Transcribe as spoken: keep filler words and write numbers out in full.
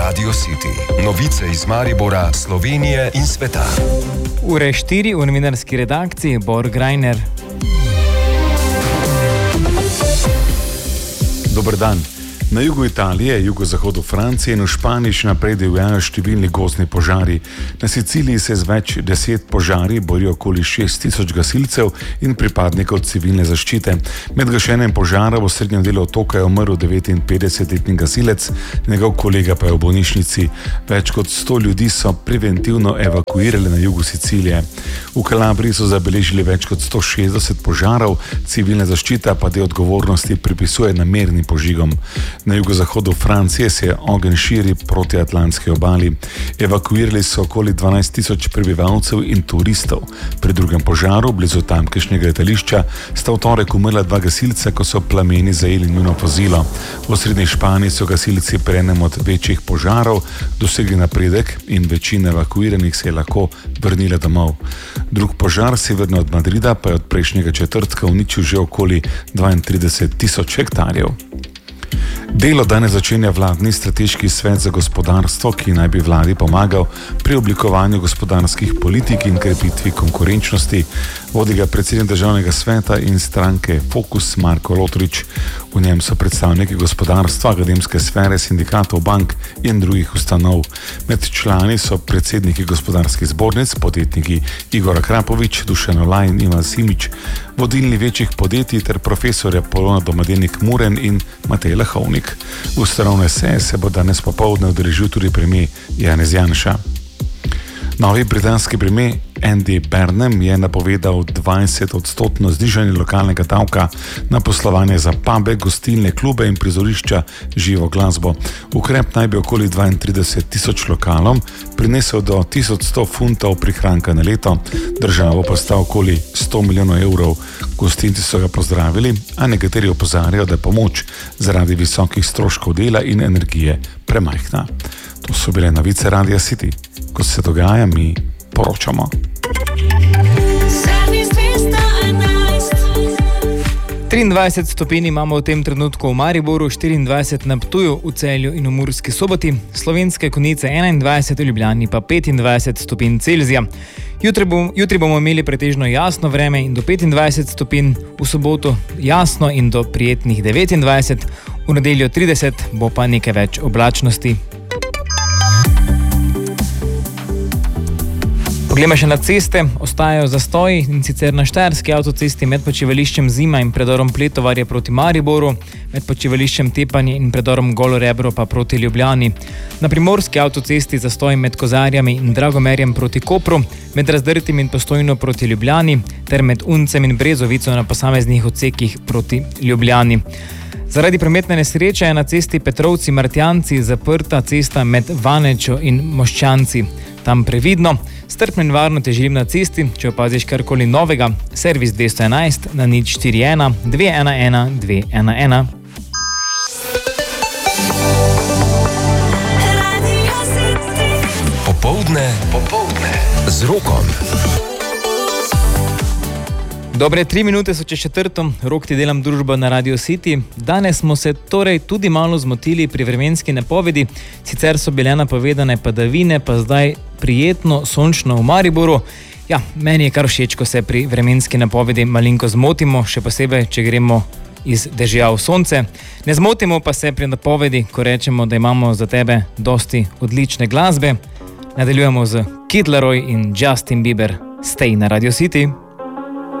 Radio City. Novice iz Maribora, Slovenije in sveta. Ure štiri v novinarski redakciji Bor Grajner. Dober dan. Na jugu Italije, jugozahodu Francije in v Španiji še naprej divjajo številni gozdni požari. Na Siciliji se z več deset požari borijo okoli šest tisoč gasilcev in pripadnikov civilne zaščite. Med gašenjem požara v srednjem delu otoka je umrl devetinpetdesetletni gasilec, njegov kolega pa je v bolnišnici. Več kot sto ljudi so preventivno evakuirali na jugu Sicilije. V Kalabriji so zabeležili več kot sto šestdeset požarov, civilna zaščita pa del odgovornosti pripisuje namernim požigom. Na jugozahodu Francije se ogenj širi proti atlantski obali. Evakuirali so okoli dvanajst tisoč prebivalcev in turistov. Pri drugem požaru, blizu tamkajšnjega letališča, sta v torek umrla dva gasilca, ko so plameni zajeli njuno vozilo. V osrednji Španiji so gasilci pri enem od večjih požarov dosegli napredek in večina evakuiranih se je lahko vrnila domov. Drug požar severno od Madrida pa je od prejšnjega četrtka uničil že okoli dvaintrideset tisoč hektarjev. Delo danes začenja vladni strateški svet za gospodarstvo, ki naj bi vladi pomagal pri oblikovanju gospodarskih politik in krepitvi konkurenčnosti. Vodi ga predsednik državnega sveta in stranke Fokus Marko Lotrič. V njem so predstavniki gospodarstva, akademske sfere, sindikatov, bank in drugih ustanov. Med člani so predsedniki gospodarskih zbornic, podjetniki Igor Akrapovič, Dušan Olaj in Ivan Simič, vodilni večjih podjetij ter profesorja Polona Domadenik Muren in Matej Lahovnik. Ustanovne seje se bo danes popoldne udeležil tudi premier Janez Janša. Novi britanski premier Andy Burnham je napovedal dvajset odstotno znižanje lokalnega davka na poslovanje za pube, gostilne, klube in prizorišča živo glasbo. Ukrep naj bi okoli dvaintrideset tisoč lokalom prinesel do tisoč sto funtov prihranka na leto, državo pa sta okoli sto milijonov evrov. Gostinci so ga pozdravili, a nekateri opozarjajo, da je pomoč zaradi visokih stroškov dela in energije premajhna. To so bile novice Radia City. Ko se dogaja, mi poročamo. triindvajset stopinj imamo v tem trenutku v Mariboru, štiriindvajset na Ptuju, v Celju in v Murski Soboti, Slovenske Konjice enaindvajset, v Ljubljani pa petindvajset stopinj Celzija. Jutri, bom, jutri bomo imeli pretežno jasno vreme in do petindvajset stopinj, v soboto jasno in do prijetnih devetindvajset, v nedeljo trideset, bo pa nekaj več oblačnosti. Poglejmo še na ceste, ostajajo zastoji in sicer na štajerski avtocesti med počivališčem Zima in predorom Pletovarje proti Mariboru, med počivališčem Tepanje in predorom Golo Rebro pa proti Ljubljani. Na primorski avtocesti zastoj med Kozarjami in Dragomerjem proti Kopru, med Razdrtim in Postojno proti Ljubljani ter med Uncem in Brezovico na posameznih odsekih proti Ljubljani. Zaradi prometne nesreče je na cesti Petrovci-Martjanci zaprta cesta med Vanečo in Moščanci. Tam previdno, strpno in varno te želim na cesti, če opaziš karkoli novega, servis dvesto enajst na nič štiri ena dve ena ena dve ena ena. Popoldne, popoldne z Rokom. Dobre tri minute so čez četrto, Rok ti delam družbo na Radio City. Danes smo se torej tudi malo zmotili pri vremenski napovedi, sicer so bile napovedane padavine, pa zdaj prijetno sončno v Mariboru. Ja, meni je kar všeč, ko se pri vremenski napovedi malinko zmotimo, še posebej, če gremo iz dežja v sonce. Ne zmotimo pa se pri napovedi, ko rečemo, da imamo za tebe dosti odlične glasbe. Nadaljujemo z Kid Laroi in Justin Bieber. Stay na Radio City.